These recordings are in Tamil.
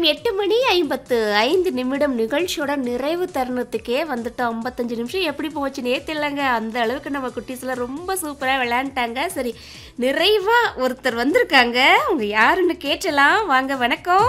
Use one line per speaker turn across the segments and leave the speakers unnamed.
நேரம் 8:55 நிகழ்ச்சியோட நிறைவு தருணத்துக்கே வந்துட்டோம். 55 நிமிஷம் எப்படி போச்சுன்னே தெரியலங்க. அந்த அளவுக்கு நம்ம குட்டீஸ்லாம் ரொம்ப சூப்பராக விளையாண்டாங்க. சரி, நிறைவா ஒருத்தர் வந்திருக்காங்க. அவங்க யாருன்னு கேட்டலாம். வாங்க. வணக்கம்.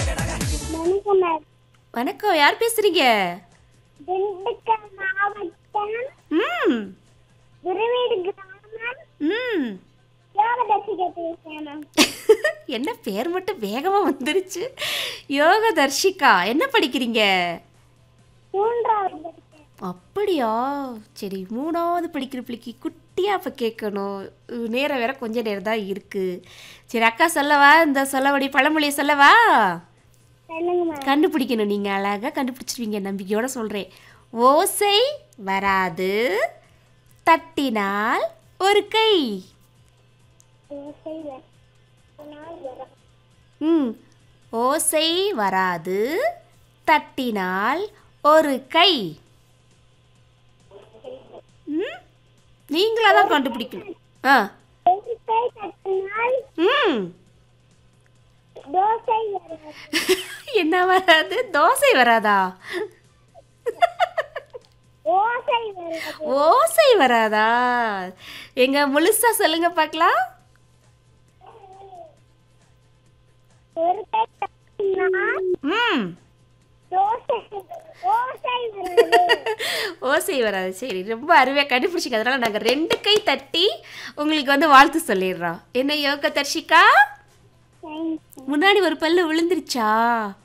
வணக்கம். யார் பேசுறீங்க?
திண்டுக்கல் மாவட்டம்
ம்
குருவீடு கிராமம்
ம்
யோகதர்ஷிகா பேசுறேன்.
என்ன பேர் மட்டும் வேகமா வந்துருச்சு. யோக தர்ஷிகா. என்ன படிக்கிறீங்க?
மூன்றாவது படிக்கிறேன்.
அப்படியா? சரி, 3வது படிக்கிற பிள்ளைக்கு குட்டியாக இப்போ கேட்கணும். நேரம் வேற கொஞ்சம் நேரம் தான் இருக்குது. சரி, அக்கா சொல்லவா? இந்த சொல்லவடி பழமொழியை சொல்லவா?
சொல்லுங்கம்மா.
கண்டுபிடிக்கணும். நீங்கள் அழகாக கண்டுபிடிச்சிருவீங்க, நம்பிக்கையோட சொல்கிறேன். ஓசை வராது, தட்டினால் ஒரு கை.
ஓசை வராது.
ம் ஓசை வராது, தட்டினால் ஒரு கை. ம் நீங்களாக தான் கண்டுபிடிக்கணும். ஆ
ஓசை தட்டினால்
ம்
தோசை வராது.
என்ன வராது? தோசை வராதா?
ஓசை வராது.
ஓசை வராதா? எங்க முழுசா சொல்லுங்க பார்க்கலாம்.
ஒரு கை தட்டினால்
ம்
ஓசை வராது.
ஓசை வராது. சரி, ரொம்ப அருமையாக கண்டுபிடிச்சிக்க. அதனால நாங்கள் 2 கை தட்டி உங்களுக்கு வந்து வாழ்த்து சொல்லிடுறோம். என்ன யோக தர்ஷிகா?
தேங்க்ஸ்.
முன்னாடி ஒரு பல்லு விழுந்துருச்சா?